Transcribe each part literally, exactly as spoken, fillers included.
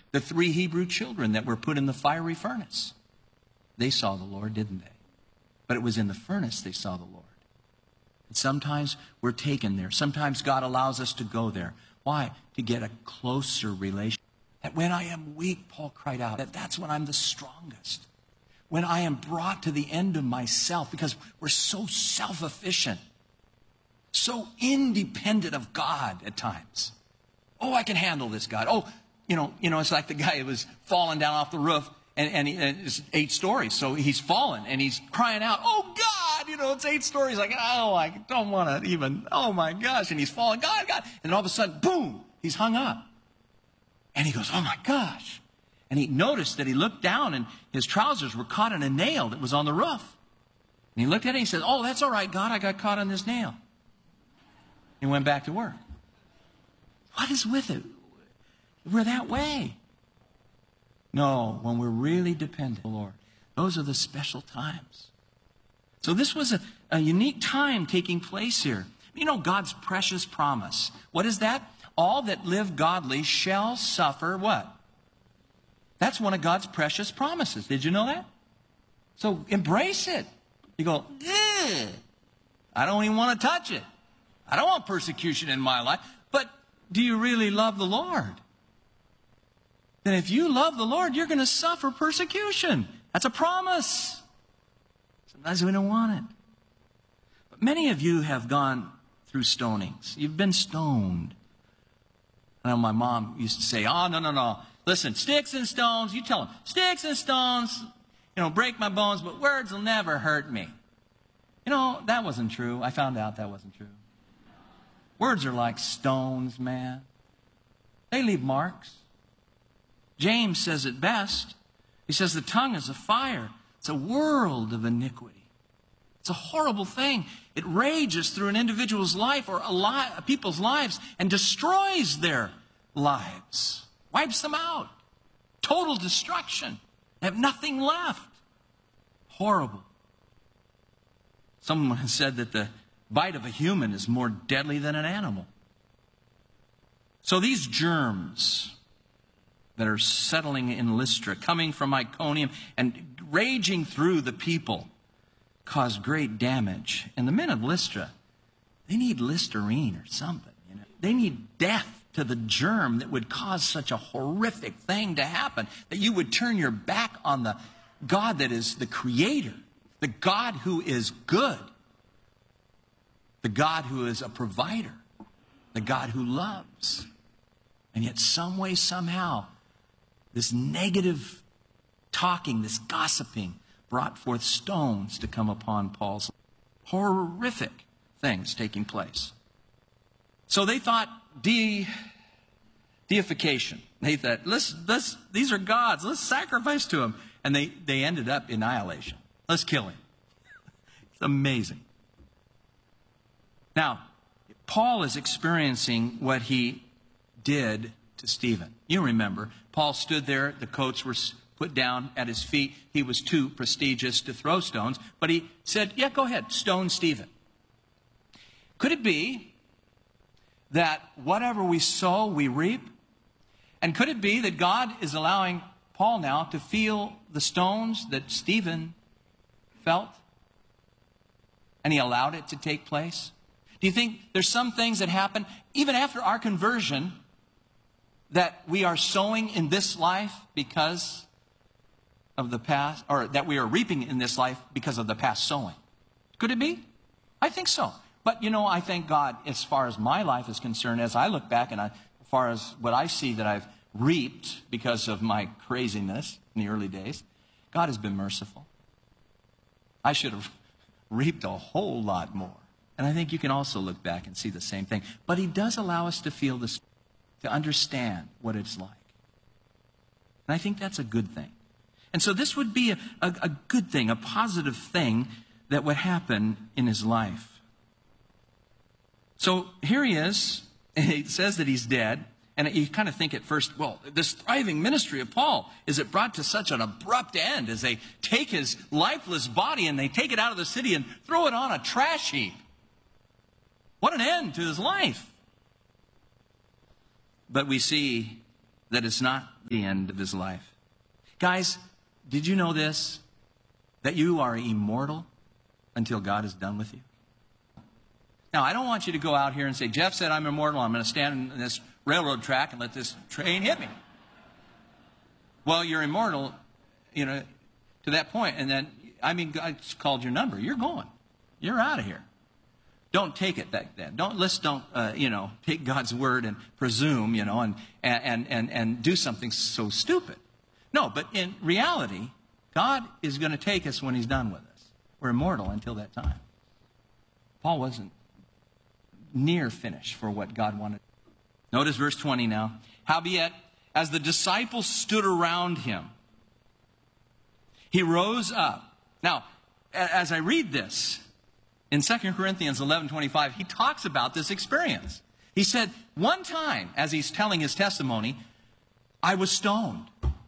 The three Hebrew children that were put in the fiery furnace. They saw the Lord, didn't they? But it was in the furnace they saw the Lord. And sometimes we're taken there. Sometimes God allows us to go there. Why? To get a closer relationship. That when I am weak, Paul cried out, that that's when I'm the strongest. When I am brought to the end of myself, because we're so self-efficient, so independent of God at times. Oh, I can handle this, God. Oh, you know, you know, it's like the guy who was falling down off the roof, and, and, he, and it's eight stories, so he's fallen, and he's crying out, oh, God, you know, it's eight stories. Like, oh, I don't want to even, oh, my gosh, and he's falling, God, God. And all of a sudden, boom, he's hung up. And he goes, oh, my gosh. And he noticed that he looked down, and his trousers were caught in a nail that was on the roof. And he looked at it, and he said, oh, that's all right, God, I got caught on this nail. He went back to work. What is with it? We're that way. No, when we're really dependent on the Lord, those are the special times. So this was a, a unique time taking place here. You know, God's precious promise. What is that? All that live godly shall suffer what? That's one of God's precious promises. Did you know that? So embrace it. You go, eh, I don't even want to touch it. I don't want persecution in my life. But do you really love the Lord? Then if you love the Lord, you're going to suffer persecution. That's a promise. Sometimes we don't want it. But many of you have gone through stonings. You've been stoned. I know my mom used to say, oh, no, no, no. Listen, sticks and stones, you tell them, sticks and stones, you know, break my bones, but words will never hurt me. You know, that wasn't true. I found out that wasn't true. Words are like stones, man. They leave marks. James says it best. He says the tongue is a fire. It's a world of iniquity. It's a horrible thing. It rages through an individual's life or a li- people's lives and destroys their lives. Wipes them out. Total destruction. They have nothing left. Horrible. Someone has said that the bite of a human is more deadly than an animal. So these germs that are settling in Lystra, coming from Iconium and raging through the people, cause great damage. And the men of Lystra, they need Listerine or something. You know? They need death to the germ that would cause such a horrific thing to happen, that you would turn your back on the God that is the creator, the God who is good, the God who is a provider, the God who loves. And yet some way, somehow, this negative talking, this gossiping, brought forth stones to come upon Paul's life. Horrific things taking place. So they thought de, deification. They thought, let's, let's, these are gods. Let's sacrifice to them. And they, they ended up annihilation. Let's kill him. It's amazing. Now, Paul is experiencing what he did to Stephen. You remember, Paul stood there. The coats were put down at his feet. He was too prestigious to throw stones. But he said, yeah, go ahead, stone Stephen. Could it be that whatever we sow, we reap? And could it be that God is allowing Paul now to feel the stones that Stephen felt? And he allowed it to take place? Do you think there's some things that happen, even after our conversion, that we are sowing in this life because of the past, or that we are reaping in this life because of the past sowing? Could it be? I think so. But, you know, I thank God as far as my life is concerned, as I look back and I, as far as what I see that I've reaped because of my craziness in the early days, God has been merciful. I should have reaped a whole lot more. And I think you can also look back and see the same thing. But he does allow us to feel this, to understand what it's like. And I think that's a good thing. And so this would be a, a, a good thing, a positive thing that would happen in his life. So here he is. He says that he's dead. And you kind of think at first, well, this thriving ministry of Paul, is it brought to such an abrupt end as they take his lifeless body and they take it out of the city and throw it on a trash heap? What an end to his life. But we see that it's not the end of his life. Guys, did you know this? That you are immortal until God is done with you? Now, I don't want you to go out here and say, Jeff said I'm immortal. I'm going to stand in this railroad track and let this train hit me. Well, you're immortal, you know, to that point. And then, I mean, God's called your number. You're going. You're out of here. Don't take it like that. Don't, let's don't, uh, you know, take God's word and presume, you know, and, and, and, and do something so stupid. No, but in reality, God is going to take us when he's done with us. We're immortal until that time. Paul wasn't near finished for what God wanted. Notice verse twenty now. Howbeit, as the disciples stood around him, he rose up. Now, as I read this, in Second Corinthians eleven twenty-five, he talks about this experience. He said, one time, as he's telling his testimony, I was stoned.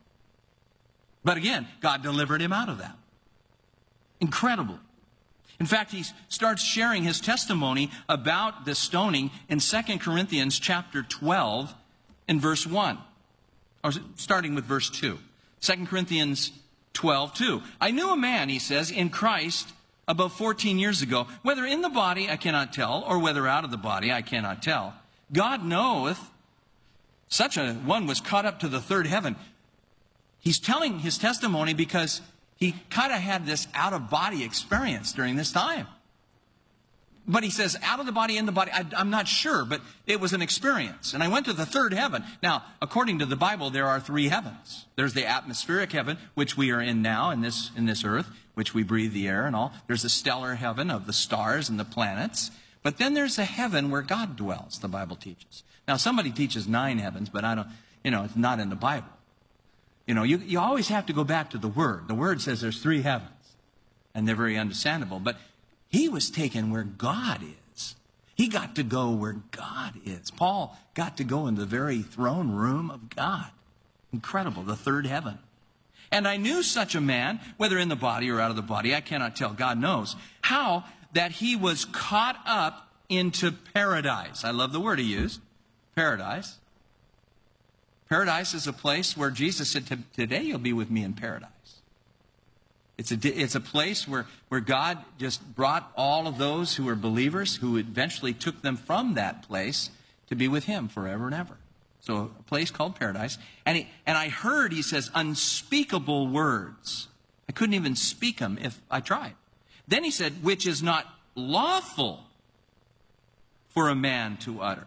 But again, God delivered him out of that. Incredible. In fact, he starts sharing his testimony about the stoning in Second Corinthians chapter twelve in verse one. Or starting with verse two. Second Corinthians twelve two. I knew a man, he says, in Christ above fourteen years ago, whether in the body I cannot tell, or whether out of the body I cannot tell. God knoweth, such a one was caught up to the third heaven. He's telling his testimony because he kind of had this out-of-body experience during this time. But he says, out of the body, in the body, I, I'm not sure, but it was an experience. And I went to the third heaven. Now, according to the Bible, there are three heavens. There's the atmospheric heaven, which we are in now, in this, in this earth, which we breathe the air and all. There's the stellar heaven of the stars and the planets. But then there's a heaven where God dwells, the Bible teaches. Now, somebody teaches nine heavens, but I don't, you know, it's not in the Bible. You know, you, you always have to go back to the Word. The Word says there's three heavens, and they're very understandable. But he was taken where God is. He got to go where God is. Paul got to go in the very throne room of God. Incredible, the third heaven. And I knew such a man, whether in the body or out of the body, I cannot tell, God knows, how that he was caught up into paradise. I love the word he used, paradise. Paradise is a place where Jesus said, today you'll be with me in paradise. It's a, it's a place where, where God just brought all of those who were believers, who eventually took them from that place to be with him forever and ever. So a place called paradise. And, he, and I heard, he says, unspeakable words. I couldn't even speak them if I tried. Then he said, which is not lawful for a man to utter.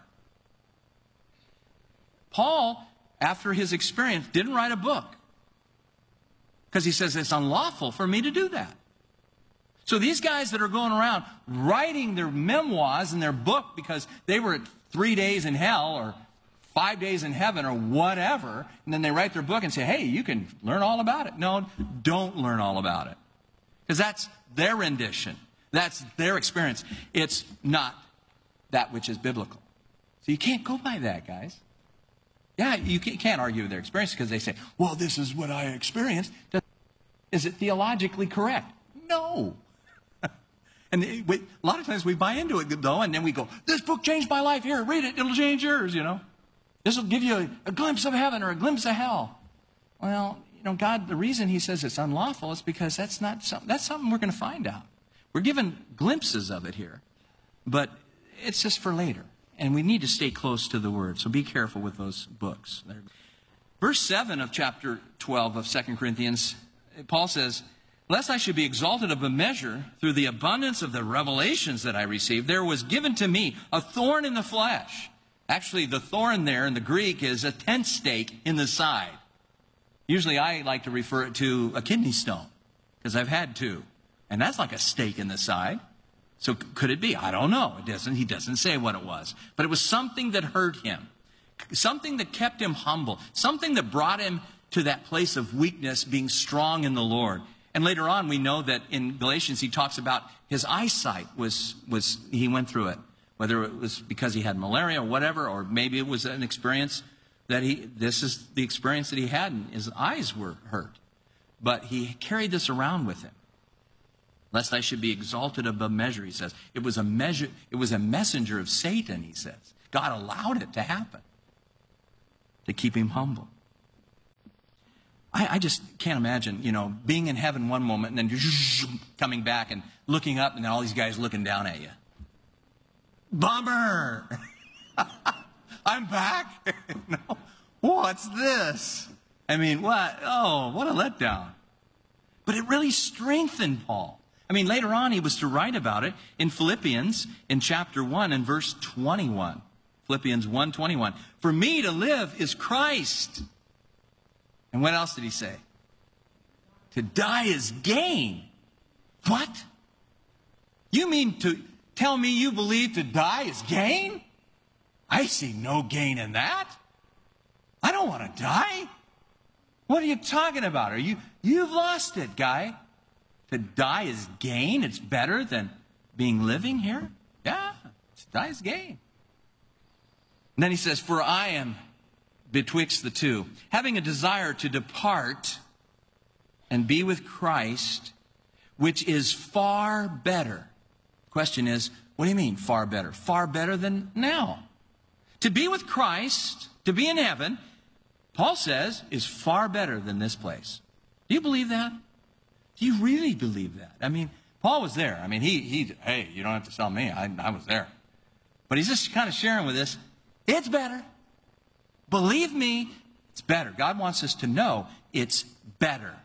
Paul, after his experience, didn't write a book. Because he says it's unlawful for me to do that. So these guys that are going around writing their memoirs and their book because they were at three days in hell or five days in heaven or whatever, and then they write their book and say, hey, you can learn all about it. No, don't learn all about it. Because that's their rendition. That's their experience. It's not that which is biblical. So you can't go by that, guys. Yeah, you can't argue their experience because they say, well, this is what I experienced. Is it theologically correct? No. And we, a lot of times we buy into it, though, and then we go, this book changed my life. Here, read it. It'll change yours, you know. This will give you a, a glimpse of heaven or a glimpse of hell. Well, you know, God, the reason he says it's unlawful is because that's not something, that's something we're going to find out. We're given glimpses of it here, but it's just for later. And we need to stay close to the Word, so be careful with those books. Verse seven of chapter twelve of Second Corinthians, Paul says, lest I should be exalted of a measure through the abundance of the revelations that I received, there was given to me a thorn in the flesh. Actually, the thorn there in the Greek is a tent stake in the side. Usually I like to refer it to a kidney stone, because I've had two. And that's like a stake in the side. So could it be? I don't know. It doesn't, he doesn't say what it was. But it was something that hurt him. Something that kept him humble. Something that brought him to that place of weakness, being strong in the Lord. And later on, we know that in Galatians, he talks about his eyesight was, was he went through it. Whether it was because he had malaria or whatever, or maybe it was an experience that he, this is the experience that he had, and his eyes were hurt. But he carried this around with him. Lest I should be exalted above measure, he says. It was a measure, it was a messenger of Satan, he says. God allowed it to happen. to keep him humble. I, I just can't imagine, you know, being in heaven one moment and then coming back and looking up and then all these guys looking down at you. Bummer! I'm back? No. What's this? I mean, what? Oh, what a letdown. But it really strengthened Paul. I mean, later on he was to write about it in Philippians in chapter one and verse twenty-one. Philippians one twenty-one. For me to live is Christ. And what else did he say? To die is gain. What? You mean to tell me you believe to die is gain? I see no gain in that. I don't want to die. What are you talking about? Are you, you've lost it, guy. To die is gain. It's better than being living here. Yeah, to die is gain. And then he says, for I am betwixt the two, having a desire to depart and be with Christ, which is far better. Question is, what do you mean far better? Far better than now. To be with Christ, to be in heaven, Paul says, is far better than this place. Do you believe that? Do you really believe that? I mean, Paul was there. I mean, he, he hey, you don't have to tell me. I, I was there. But he's just kind of sharing with us, it's better. Believe me, it's better. God wants us to know it's better.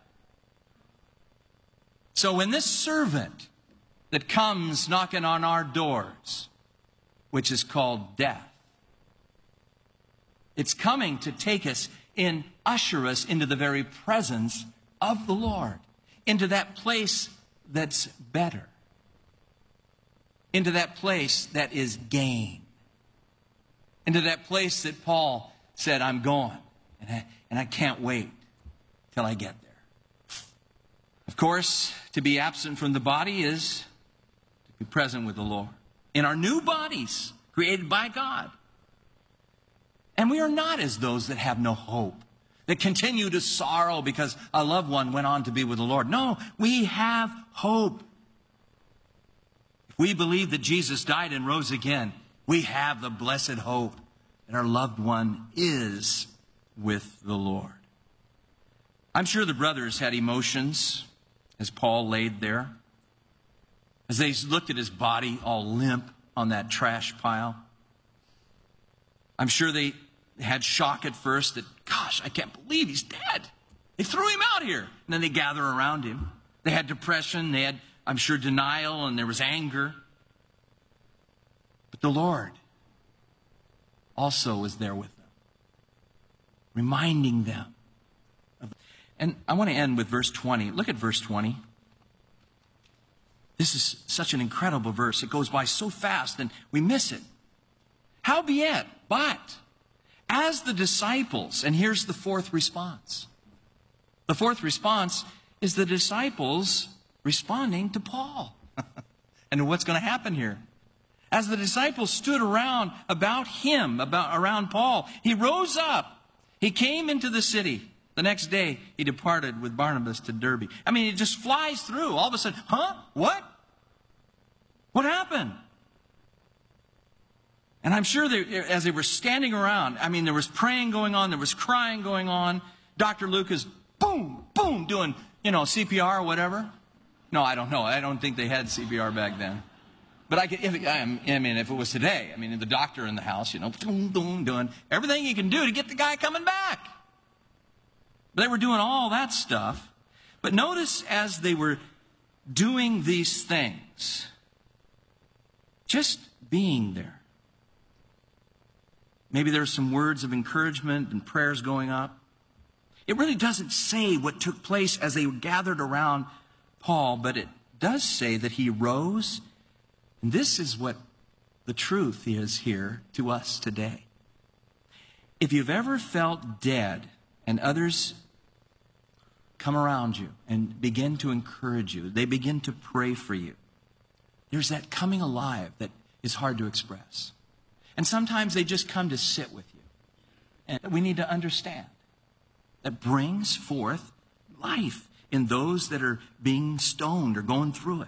So when this servant that comes knocking on our doors, which is called death, it's coming to take us and usher us into the very presence of the Lord, into that place that's better, into that place that is gain, into that place that Paul said, I'm going, and I, and I can't wait till I get there. Of course, to be absent from the body is to be present with the Lord in our new bodies created by God. And we are not as those that have no hope, that continue to sorrow because a loved one went on to be with the Lord. No, we have hope. If we believe that Jesus died and rose again, we have the blessed hope that our loved one is with the Lord. I'm sure the brothers had emotions as Paul laid there, as they looked at his body all limp on that trash pile. I'm sure they had shock at first that, gosh, I can't believe he's dead. They threw him out here. And then they gather around him. They had depression. They had, I'm sure, denial, and there was anger. But the Lord also was there with them, reminding them. Of, and I want to end with verse twenty. Look at verse twenty. This is such an incredible verse. It goes by so fast, and we miss it. Howbeit, but as the disciples, and here's the fourth response. The fourth response is the disciples responding to Paul. And what's going to happen here? As the disciples stood around about him, about around Paul, he rose up. He came into the city. The next day, he departed with Barnabas to Derbe. I mean, it just flies through. All of a sudden, huh? What? What happened? And I'm sure they, as they were standing around, I mean, there was praying going on, there was crying going on. Doctor Luke is boom, boom, doing, you know, C P R or whatever. No, I don't know. I don't think they had C P R back then. But I could, if, I mean, if it was today, I mean, the doctor in the house, you know, boom, boom, doing everything he can do to get the guy coming back. But they were doing all that stuff. But notice as they were doing these things, just being there. Maybe there's some words of encouragement and prayers going up. It really doesn't say what took place as they gathered around Paul, but it does say that he rose. And this is what the truth is here to us today. If you've ever felt dead and others come around you and begin to encourage you, they begin to pray for you, there's that coming alive that is hard to express. And sometimes they just come to sit with you. And we need to understand that brings forth life in those that are being stoned or going through it.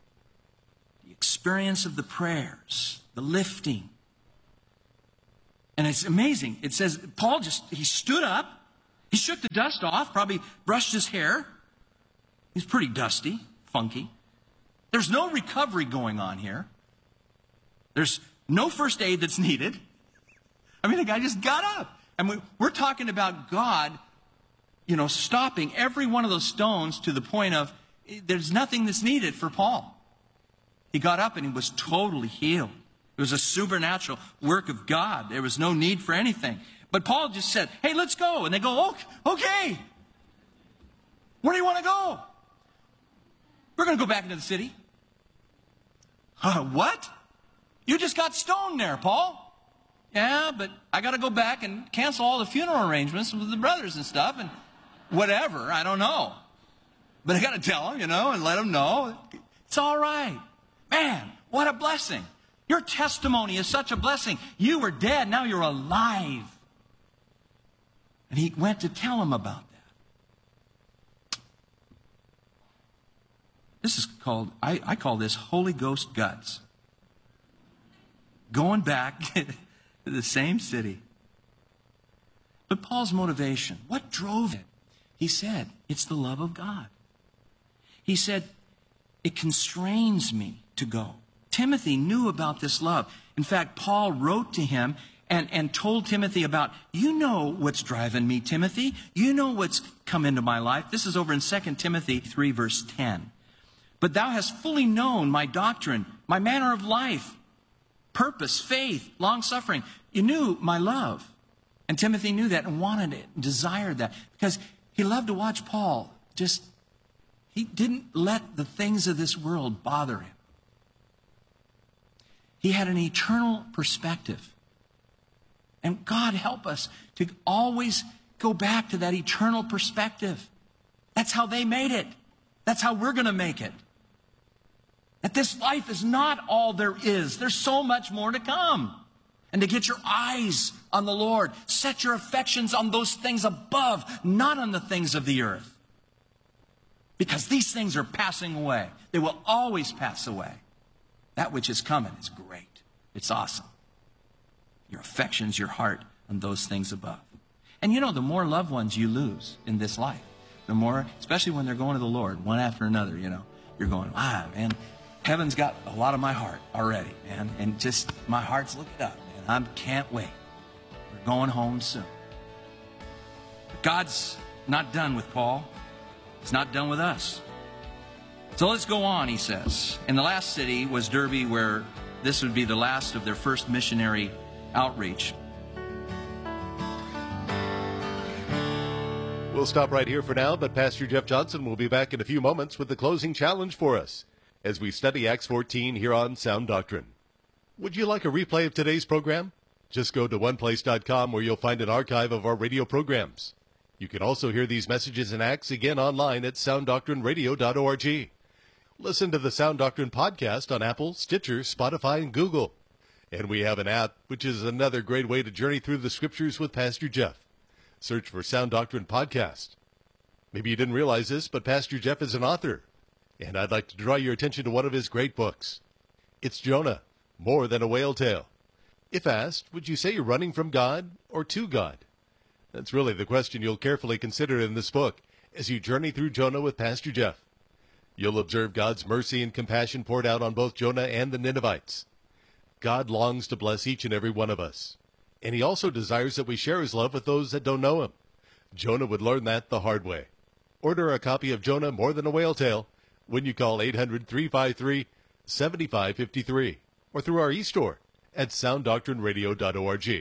The experience of the prayers, the lifting. And it's amazing. It says Paul just, he stood up. He shook the dust off, probably brushed his hair. He's pretty dusty, funky. There's no recovery going on here. There's no first aid that's needed. I mean, the guy just got up. And we, we're talking about God, you know, stopping every one of those stones to the point of there's nothing that's needed for Paul. He got up and he was totally healed. It was a supernatural work of God. There was no need for anything. But Paul just said, hey, let's go. And they go, okay. Where do you want to go? We're going to go back into the city. Uh, what? You just got stoned there, Paul. Yeah, but I got to go back and cancel all the funeral arrangements with the brothers and stuff and whatever. I don't know. But I got to tell them, you know, and let them know. It's all right. Man, what a blessing. Your testimony is such a blessing. You were dead, now you're alive. And he went to tell him about that. This is called, I, I call this Holy Ghost guts. Going back to the same city. But Paul's motivation, what drove it? He said, it's the love of God. He said, it constrains me to go. Timothy knew about this love. In fact, Paul wrote to him and, and told Timothy about, you know what's driving me, Timothy. You know what's come into my life. This is over in Second Timothy three, verse ten. But thou hast fully known my doctrine, my manner of life, purpose, faith, long-suffering. You knew my love. And Timothy knew that and wanted it, and desired that. Because he loved to watch Paul. Just, he didn't let the things of this world bother him. He had an eternal perspective. And God help us to always go back to that eternal perspective. That's how they made it. That's how we're going to make it. That this life is not all there is. There's so much more to come. And to get your eyes on the Lord. Set your affections on those things above, not on the things of the earth. Because these things are passing away. They will always pass away. That which is coming is great. It's awesome. Your affections, your heart on those things above. And you know, the more loved ones you lose in this life, the more, especially when they're going to the Lord, one after another, you know, you're going, ah, man, heaven's got a lot of my heart already, man. And just, my heart's looking up, man. I can't wait. We're going home soon. But God's not done with Paul. He's not done with us. So let's go on, he says. And the last city was Derbe, where this would be the last of their first missionary outreach. We'll stop right here for now, but Pastor Jeff Johnson will be back in a few moments with the closing challenge for us as we study Acts fourteen here on Sound Doctrine. Would you like a replay of today's program? Just go to one place dot com where you'll find an archive of our radio programs. You can also hear these messages in Acts again online at sound doctrine radio dot org. Listen to the Sound Doctrine podcast on Apple, Stitcher, Spotify, and Google. And we have an app, which is another great way to journey through the Scriptures with Pastor Jeff. Search for Sound Doctrine Podcast. Maybe you didn't realize this, but Pastor Jeff is an author. And I'd like to draw your attention to one of his great books. It's Jonah, More Than a Whale Tale. If asked, would you say you're running from God or to God? That's really the question you'll carefully consider in this book as you journey through Jonah with Pastor Jeff. You'll observe God's mercy and compassion poured out on both Jonah and the Ninevites. God longs to bless each and every one of us. And he also desires that we share his love with those that don't know him. Jonah would learn that the hard way. Order a copy of Jonah, More Than a Whale Tale when you call eight hundred, three five three, seven five five three or through our e-store at sound doctrine radio dot org.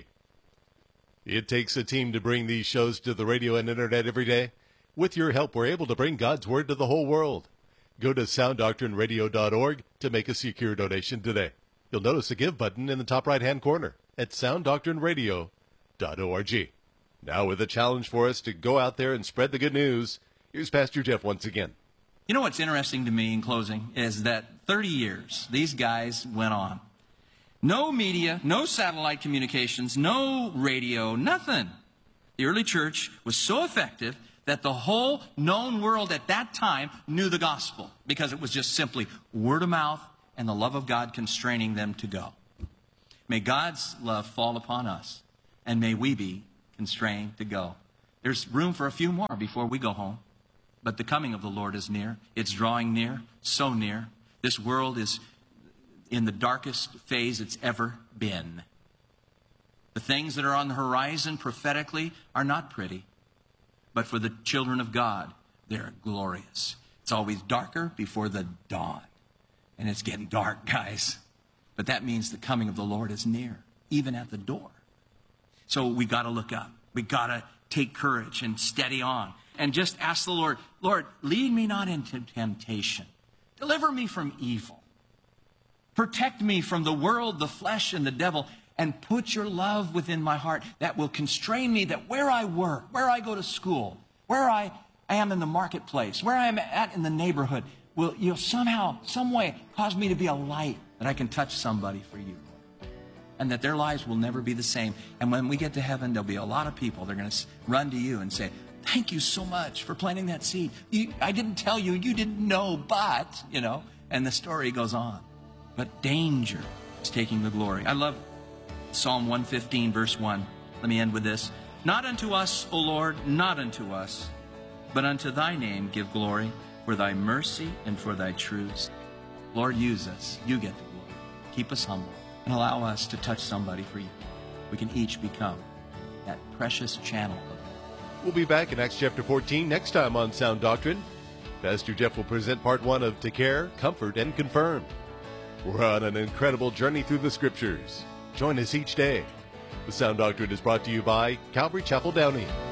It takes a team to bring these shows to the radio and internet every day. With your help, we're able to bring God's Word to the whole world. Go to sound doctrine radio dot org to make a secure donation today. You'll notice a Give button in the top right-hand corner at sound doctrine radio dot org. Now with a challenge for us to go out there and spread the good news, here's Pastor Jeff once again. You know what's interesting to me in closing is that thirty years these guys went on. No media, no satellite communications, no radio, nothing. The early church was so effective that the whole known world at that time knew the gospel because it was just simply word of mouth and the love of God constraining them to go. May God's love fall upon us. And may we be constrained to go. There's room for a few more before we go home. But the coming of the Lord is near. It's drawing near, so near. This world is in the darkest phase it's ever been. The things that are on the horizon prophetically are not pretty. But for the children of God, they're glorious. It's always darker before the dawn. And it's getting dark, guys. But that means the coming of the Lord is near, even at the door. So we got to look up. We got to take courage and steady on. And just ask the Lord, Lord, lead me not into temptation. Deliver me from evil. Protect me from the world, the flesh, and the devil. And put your love within my heart that will constrain me, that where I work, where I go to school, where I am in the marketplace, where I am at in the neighborhood, will you'll somehow, some way cause me to be a light that I can touch somebody for you. And that their lives will never be the same. And when we get to heaven, there'll be a lot of people. They're going to run to you and say, thank you so much for planting that seed. You, I didn't tell you, you didn't know, but, you know, and the story goes on. But danger is taking the glory. I love Psalm one fifteen, verse one. Let me end with this. Not unto us, O Lord, not unto us, but unto thy name give glory for thy mercy and for thy truths. Lord, use us. You get the glory. Keep us humble and allow us to touch somebody for you. We can each become that precious channel of you. We'll be back in Acts chapter fourteen next time on Sound Doctrine. Pastor Jeff will present part one of To Care, Comfort, and Confirm. We're on an incredible journey through the Scriptures. Join us each day. The Sound Doctrine is brought to you by Calvary Chapel Downey.